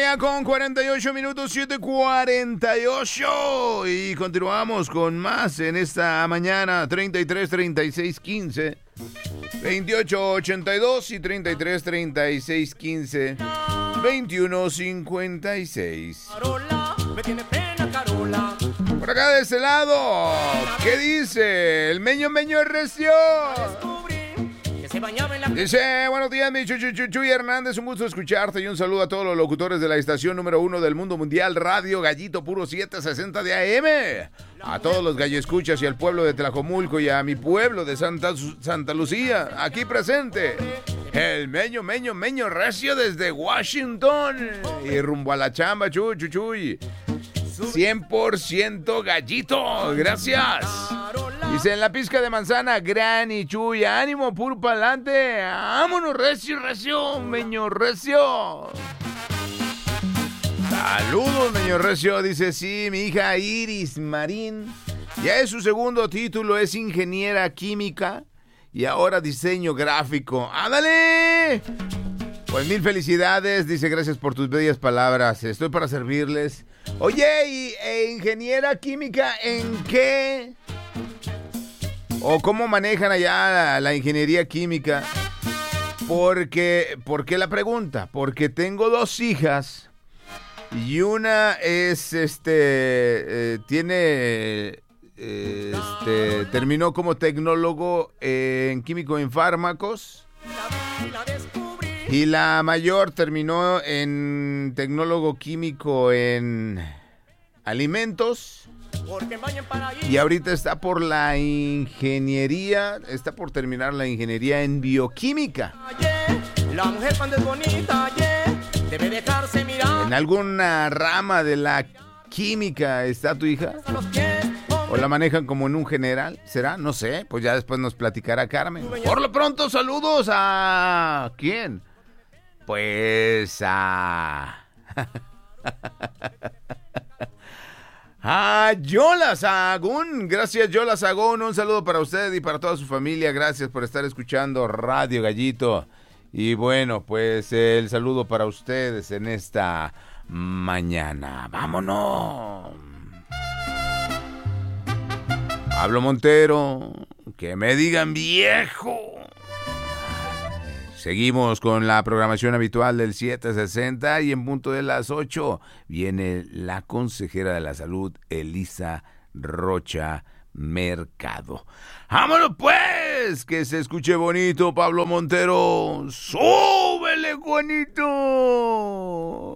ya con 48 minutos, 7:48. Y continuamos con más en esta mañana. 33 36 15 28 82 y 33 36 15 21 56. Me tiene pena Carola. Por acá de este lado, ¿qué dice? El Meño Recio. Dice, buenos días, mi Chuy Hernández, un gusto escucharte y un saludo a todos los locutores de la estación número 1 del mundo mundial, Radio Gallito Puro 760 de AM. A todos los galloescuchas y al pueblo de Tlajomulco y a mi pueblo de Santa Lucía, aquí presente. El Meño Recio desde Washington y rumbo a la chamba, Chuy. 100% gallito, gracias. Dice, en la pizca de manzana, gran y Chuy, ánimo, puro pa'lante. Vámonos, recio, Meño Recio. Saludos, Meño Recio. Dice, sí, mi hija Iris Marín, ya es su segundo título, es ingeniera química y ahora diseño gráfico. ¡Ándale! Pues mil felicidades, dice, gracias por tus bellas palabras, estoy para servirles. Oye, ingeniera química, ¿en qué? ¿O cómo manejan allá la ingeniería química? ¿Por qué la pregunta? Porque tengo dos hijas y una es, terminó como tecnólogo en químico en fármacos y la mayor terminó en tecnólogo químico en alimentos. Y ahorita está por la ingeniería, está por terminar la ingeniería en bioquímica. La mujer cuando es bonita, debe dejarse mirar. ¿En alguna rama de la química está tu hija? ¿O la manejan como en un general? ¿Será? No sé, pues ya después nos platicará Carmen. Por lo pronto, saludos a... ¿quién? Pues a... a Yola Sagún. Gracias, Yola Sagún. Un saludo para usted y para toda su familia. Gracias por estar escuchando Radio Gallito. Y bueno, pues el saludo para ustedes en esta mañana. ¡Vámonos! Pablo Montero, que me digan viejo. Seguimos con la programación habitual del 760 y en punto de las 8 viene la consejera de la salud, Elisa Rocha Mercado. ¡Vámonos pues! Que se escuche bonito, Pablo Montero. ¡Súbele, Juanito!